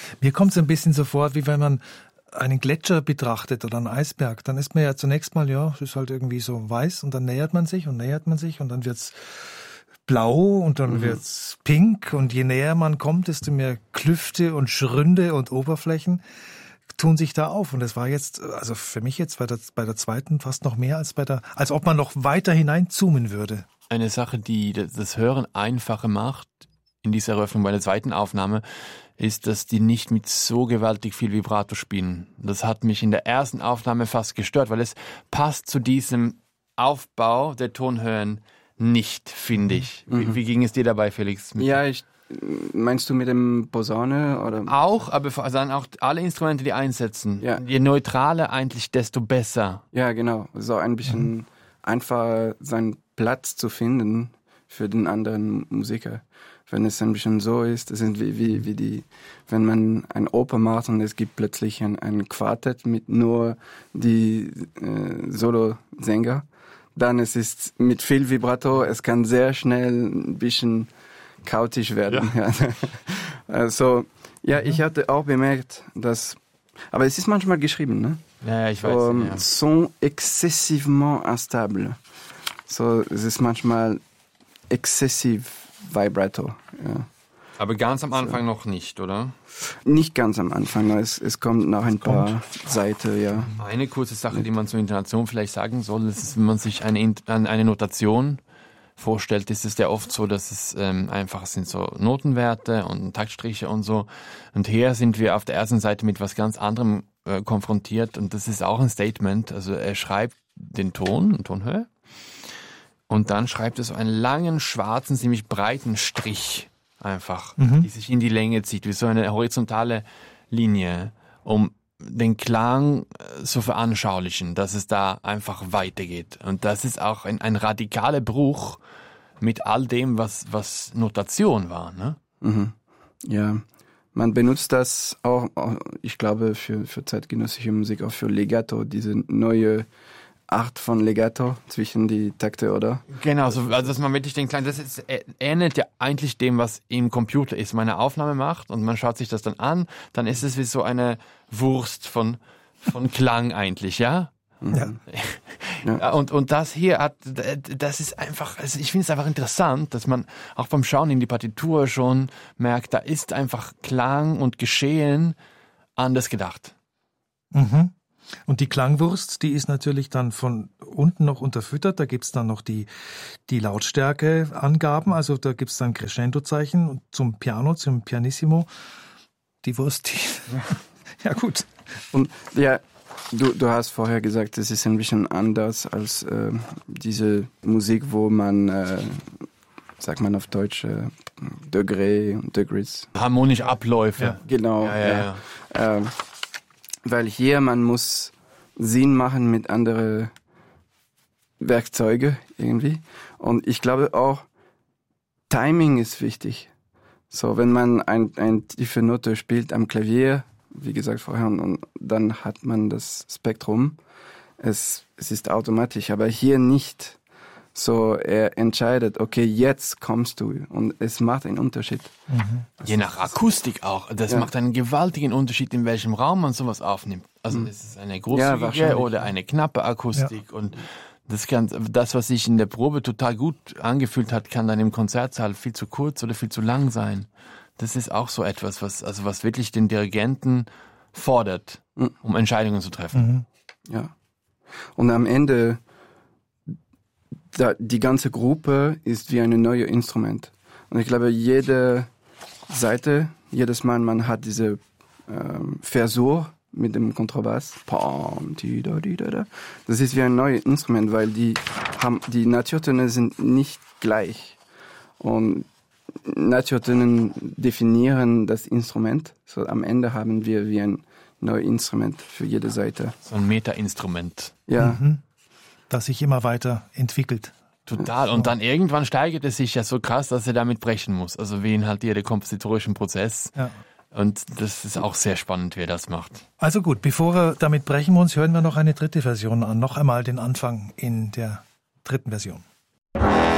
Mir kommt es ein bisschen so vor, wie wenn man einen Gletscher betrachtet oder einen Eisberg. Dann ist man ja zunächst mal, es ist halt irgendwie so weiß und dann nähert man sich und dann wird's blau und dann wird's pink und je näher man kommt, desto mehr Klüfte und Schründe und Oberflächen tun sich da auf. Und das war jetzt, also für mich jetzt bei der zweiten fast noch mehr als ob man noch weiter hineinzoomen würde. Eine Sache, die das Hören einfacher macht in dieser Eröffnung bei der zweiten Aufnahme, ist, dass die nicht mit so gewaltig viel Vibrato spielen. Das hat mich in der ersten Aufnahme fast gestört, weil es passt zu diesem Aufbau der Tonhöhen nicht, finde ich. Wie ging es dir dabei, Felix? Meinst du mit dem Posaune? Oder? Auch, aber dann auch alle Instrumente, die einsetzen. Ja. Je neutraler eigentlich, desto besser. Ja, genau. So ein bisschen einfacher seinen Platz zu finden für den anderen Musiker. Wenn es ein bisschen so ist, das sind wenn man ein Oper macht und es gibt plötzlich ein Quartett mit nur die Solo-Sänger, dann es ist mit viel Vibrato, es kann sehr schnell ein bisschen chaotisch werden. Ja. Also, ich hatte auch bemerkt, dass, aber es ist manchmal geschrieben, ne? Ja, ich weiß. Sont excessivement instables. So, es ist manchmal exzessiv Vibrato. Ja. Aber ganz am Anfang noch nicht, oder? Nicht ganz am Anfang, es kommt nach ein paar Seiten, ja. Eine kurze Sache, die man zur Intonation vielleicht sagen soll, ist, wenn man sich eine Notation vorstellt, ist es ja oft so, dass es einfach sind so Notenwerte und Taktstriche und so. Und hier sind wir auf der ersten Seite mit was ganz anderem konfrontiert und das ist auch ein Statement. Also er schreibt den Tonhöhe und dann schreibt er so einen langen, schwarzen, ziemlich breiten Strich einfach, die sich in die Länge zieht, wie so eine horizontale Linie, um den Klang zu veranschaulichen, dass es da einfach weitergeht. Und das ist auch ein radikaler Bruch mit all dem, was Notation war, ne? Mhm. Ja, man benutzt das auch ich glaube, für zeitgenössische Musik, auch für Legato, diese neue Art von Legato zwischen die Takte, oder? Genau, also dass man wirklich den Klang, das ähnelt ja eigentlich dem, was im Computer ist. Man eine Aufnahme macht und man schaut sich das dann an, dann ist es wie so eine Wurst von Klang eigentlich, ja? Ja. Ja. Und das hier das ist einfach, also ich finde es einfach interessant, dass man auch beim Schauen in die Partitur schon merkt, da ist einfach Klang und Geschehen anders gedacht. Mhm. Und die Klangwurst, die ist natürlich dann von unten noch unterfüttert. Da gibt's dann noch die Lautstärkeangaben. Also da gibt's dann Crescendo-Zeichen und zum Piano, zum Pianissimo. Die Wurst, ja gut. Und ja, du hast vorher gesagt, es ist ein bisschen anders als diese Musik, wo man, sagt man auf Deutsch, Degrees. Harmonische Abläufe. Ja. Genau. Ja. Weil hier man muss Sinn machen mit anderen Werkzeugen irgendwie. Und ich glaube auch, Timing ist wichtig. So, wenn man eine tiefe Note spielt am Klavier, wie gesagt vorher, und dann hat man das Spektrum. Es ist automatisch, aber hier nicht. So, er entscheidet, okay, jetzt kommst du. Und es macht einen Unterschied. Je nach Akustik auch. Das macht einen gewaltigen Unterschied, in welchem Raum man sowas aufnimmt. Also es ist eine großzügige oder eine knappe Akustik. Ja. Und das, was sich in der Probe total gut angefühlt hat, kann dann im Konzertsaal viel zu kurz oder viel zu lang sein. Das ist auch so etwas, was wirklich den Dirigenten fordert, um Entscheidungen zu treffen. Ja. Und am Ende die ganze Gruppe ist wie ein neues Instrument. Und ich glaube, jede Seite, jedes Mal, man hat diese Versuch mit dem Kontrabass. Das ist wie ein neues Instrument, weil die Naturtöne sind nicht gleich. Und Naturtöne definieren das Instrument. So am Ende haben wir wie ein neues Instrument für jede Seite. So ein Meta-Instrument. Ja. Das sich immer weiter entwickelt. Total. Und dann irgendwann steigert es sich ja so krass, dass er damit brechen muss. Also wie in halt jeder kompositorischen Prozess. Ja. Und das ist auch sehr spannend, wie er das macht. Also gut, bevor wir damit brechen muss, hören wir noch eine dritte Version an. Noch einmal den Anfang in der dritten Version.